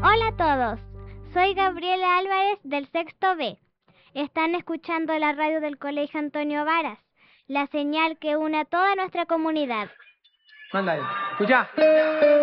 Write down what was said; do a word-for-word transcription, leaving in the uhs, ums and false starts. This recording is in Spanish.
Hola a todos, soy Gabriela Álvarez del sexto B. Están escuchando la radio del Colegio Antonio Varas, la señal que une a toda nuestra comunidad. Mándale, escucha.